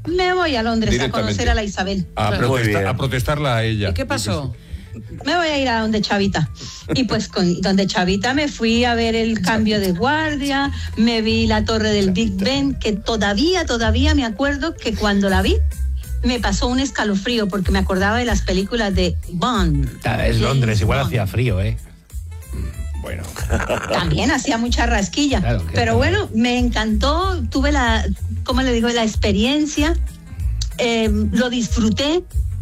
me voy a Londres a conocer a la Isabel. A protestarla a ella. ¿Y qué pasó? Me voy a ir a donde Chavita. Y pues donde Chavita me fui a ver el cambio de guardia, me vi la torre del Big Ben, que todavía me acuerdo que cuando la vi, me pasó un escalofrío porque me acordaba de las películas de Bond. Es Londres, igual hacía frío, ¿eh? Bueno. También hacía mucha rasquilla. Claro, pero bueno, me encantó, tuve la experiencia, lo disfruté.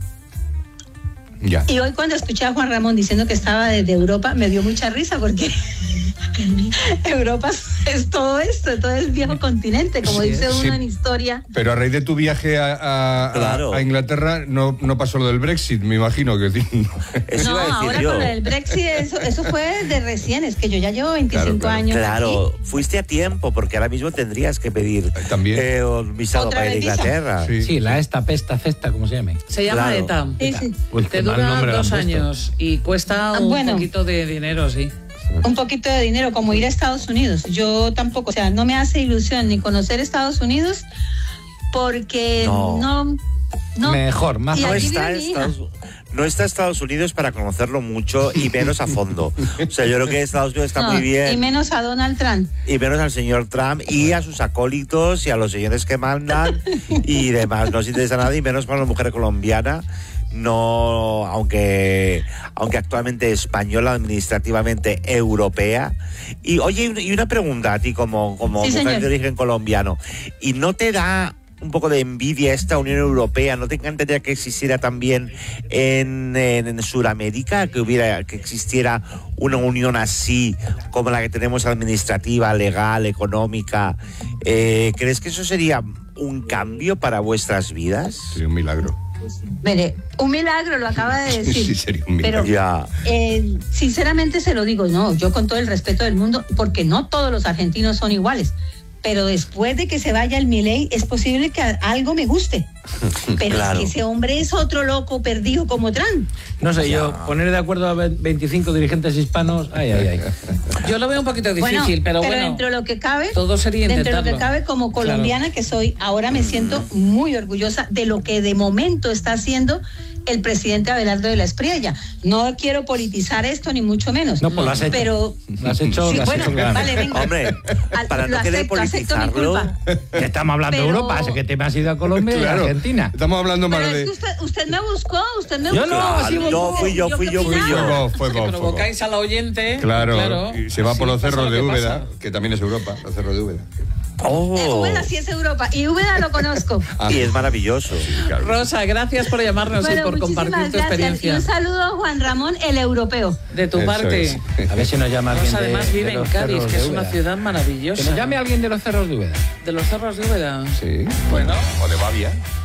Ya. Y hoy cuando escuché a Juan Ramón diciendo que estaba desde Europa, me dio mucha risa porque Europa es todo esto, todo el viejo continente, como dice uno en historia. Pero a raíz de tu viaje a Inglaterra no pasó lo del Brexit, me imagino que no, ahora con el Brexit eso fue de recién, es que yo ya llevo 25 años. Claro, aquí. Fuiste a tiempo porque ahora mismo tendrías que pedir un visado para ir a Inglaterra. Sí, la pesta cesta, ¿cómo se llama? Se llama ETA. Sí. Pues te dura 2 años y cuesta un poquito de dinero, sí. Un poquito de dinero, como ir a Estados Unidos. Yo tampoco, o sea, no me hace ilusión ni conocer Estados Unidos porque no mejor, más no está Estados Unidos para conocerlo mucho y menos a fondo. O sea, yo creo que Estados Unidos está muy bien. Y menos a Donald Trump. Y menos al señor Trump y a sus acólitos y a los señores que mandan y demás. No os interesa nada y menos para una mujer colombiana. No, aunque actualmente española, administrativamente europea. Y oye, y una pregunta a ti como mujer de origen colombiano. ¿Y no te da un poco de envidia esta Unión Europea? ¿No te encantaría que existiera también en Sudamérica, que existiera una unión así como la que tenemos administrativa, legal, económica? ¿Crees que eso sería un cambio para vuestras vidas? Sería un milagro. Mire, un milagro, lo acaba de decir. Sí, sería un milagro. Pero sinceramente se lo digo, yo con todo el respeto del mundo, porque no todos los argentinos son iguales. Pero después de que se vaya el Milei, es posible que algo me guste. Pero es que ese hombre es otro loco perdido como Trump. No sé, yo poner de acuerdo a 25 dirigentes hispanos, ay. Yo lo veo un poquito difícil, pero bueno. Dentro de lo que cabe, todo sería intentarlo. Dentro de lo que cabe, como colombiana que soy, ahora me siento muy orgullosa de lo que de momento está haciendo el presidente Abelardo de la Espriella. No quiero politizar esto, ni mucho menos. No, pues lo has hecho. Pero lo has hecho, sí, lo has hecho vale, venga. Hombre, para no querer politizarlo. Que estamos hablando de Europa, así que te me has ido a Colombia y a Argentina. Estamos hablando más de... Es que usted me buscó, Yo no, fui yo. Fue vos. Provocáis al oyente. Claro, y se va por los cerros de Úbeda, que también es Europa, los cerros de Úbeda. Úbeda sí es Europa, y Úbeda lo conozco. Y es maravilloso. Claro. Rosa, gracias por llamarnos y por compartir tu experiencia. Y un saludo a Juan Ramón, el europeo. De tu parte. A ver si nos llama alguien. Rosa además vive en Cádiz, que es una ciudad maravillosa. Que nos llame alguien de los cerros de Úbeda. ¿De los cerros de Úbeda? Sí. Bueno. O de Bavia.